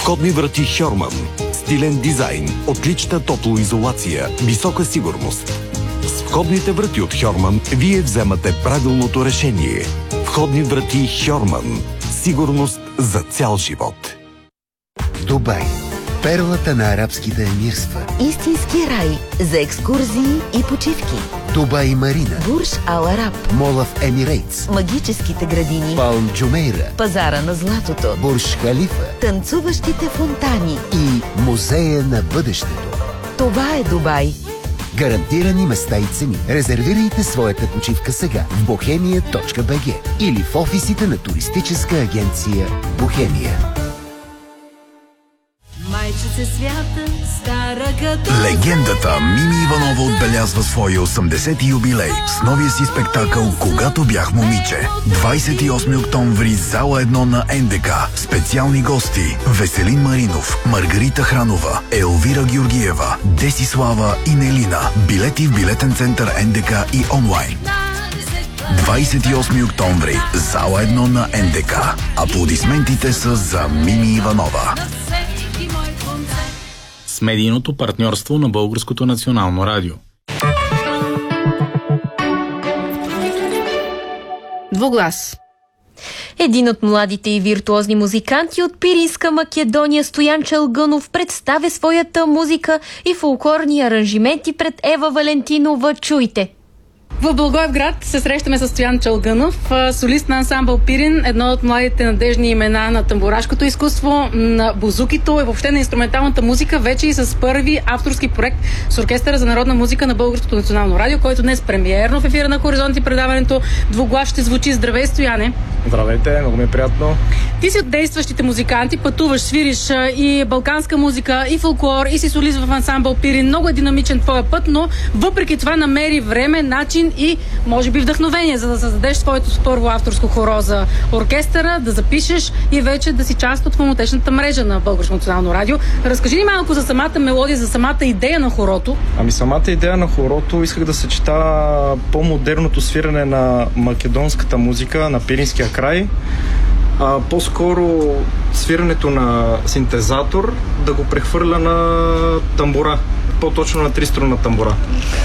Входни врати Хьорман. Стилен дизайн, отлична топлоизолация, висока сигурност. С входните врати от Хьорман вие вземате правилното решение. Входни врати Хьорман. Сигурност за цял живот. Дубай. Перлата на арабските емирства. Истински рай за екскурзии и почивки. Дубай Марина. Бурж Ал Араб. Мола в Емирейтс. Магическите градини. Палм Джумейра. Пазара на златото. Бурж Халифа. Танцуващите фонтани. И Музея на бъдещето. Това е Дубай. Гарантирани места и цени. Резервирайте своята почивка сега в bohemia.bg или в офисите на туристическа агенция Бохемия. Майчице свята, стара като... Легендата Мими Иванова отбелязва своя 80-ти юбилей с новия си спектакъл "Когато бях момиче". 28 октомври, зала 1 на НДК. Специални гости: Веселин Маринов, Маргарита Хранова, Елвира Георгиева, Десислава и Нелина. Билети в билетен център НДК и онлайн. 28 октомври, зала 1 на НДК. Аплодисментите са за Мими Иванова. С медийното партньорство на Българското национално радио. Двуглас. Един от младите и виртуозни музиканти от Пиринска Македония, Стоян Чалгънов, представя своята музика и фолклорни аранжименти пред Ева Валентинова. Чуйте! В Благоевград се срещаме с Стоян Чалгънов, солист на ансамбъл Пирин, едно от младите надежни имена на тамбурашкото изкуство, на бузукито и въобще на инструменталната музика, вече и с първи авторски проект с Оркестъра за народна музика на Българското национално радио, който днес премиерно в ефира на Хоризонт и предаването Двуглас ще звучи. Здравей, Стояне! Здравейте, много ми е приятно. Ти си от действащите музиканти, пътуваш, свириш и балканска музика, и фолклор, и си солист в ансамбъл Пирин. Много е динамичен твоя път, но въпреки това намери време, начин и може би вдъхновение, за да създадеш своето първо авторско хоро за оркестъра, да запишеш и вече да си част от фонотечната мрежа на Българското национално радио. Разкажи ни малко за самата мелодия, за самата идея на хорото. Самата идея на хорото исках да съчета по-модерното свирене на македонската музика, на пиринския край. По-скоро свирането на синтезатор да го прехвърля на тамбура, по-точно на триструнна тамбура.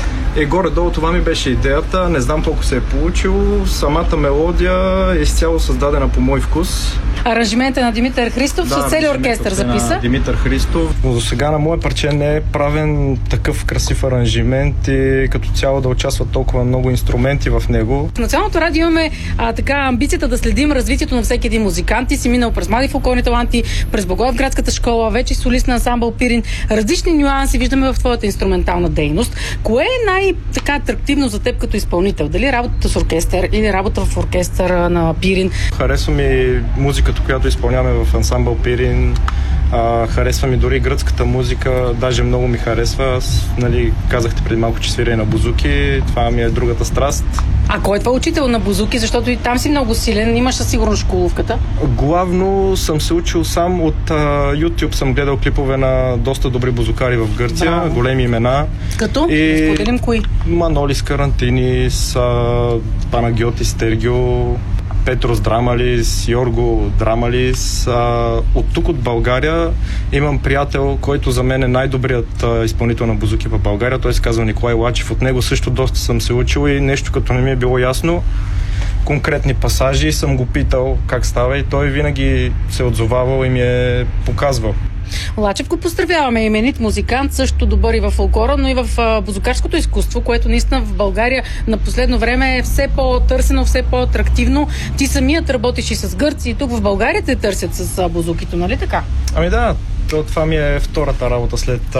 И горе-долу това ми беше идеята. Не знам колко се е получило. Самата мелодия е изцяло създадена по мой вкус. Аранжимента на Димитър Христов с целия оркестър записа. Димитър Христов. Но до сега на мое парче не е правен такъв красив аранжимент и като цяло да участват толкова много инструменти в него. В Националното радио имаме амбицията да следим развитието на всеки един музикант. Ти си минал през млади фолклорни таланти, през Благоевградската школа, вече солист на ансамбъл Пирин. Различни нюанси виждаме в твоята инструментална дейност. Кое е най-така атрактивно за теб като изпълнител? Дали работата с оркестър или работа в оркестъра на Пирин? Харесва ми музиката, която изпълняваме в ансамбъл Пирин. Харесва ми дори гръцката музика, даже много ми харесва. Аз, казахте преди малко, че свиря и на бузуки. Това ми е другата страст. А кой е това учител на бузуки? Защото и там си много силен. Имаш със сигурност школовката. Главно съм се учил сам от YouTube. Съм гледал клипове на доста добри бузукари в Гърция. Браво. Големи имена. Като? Споделим кои? Манолис Карантинис, Панагиотис Тергио, Петрос Драмалис, Йорго Драмалис. От тук, от България, имам приятел, който за мен е най-добрият изпълнител на бузуки в България. Той се казва Николай Лачев. От него също доста съм се учил и нещо като не ми е било ясно, конкретни пасажи, съм го питал как става и той винаги се е отзовавал и ми е показвал. Лачев го поздравяваме, именит музикант, също добър и в фолклора, но и в бузукарското изкуство, което наистина в България на последно време е все по-търсено, все по-атрактивно. Ти самият работиш и с гърци и тук в България те търсят с бузукито, нали така? Да, това ми е втората работа след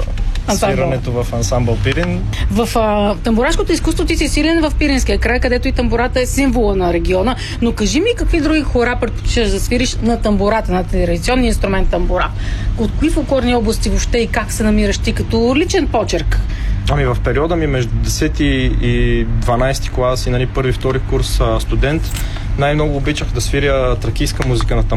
свирането в ансамбъл Пирин. В тамбурашкото изкуство ти си силен в Пиринския край, където и тамбурата е символа на региона, но кажи ми какви други хора предпочиташ да свириш на тамбурата, на традиционния инструмент тамбура? От кои фолклорни области въобще и как се намираш ти като личен почерк? В периода ми между 10 и 12 клас и първи-втори курс студент най-много обичах да свиря тракийска музика на тамбура.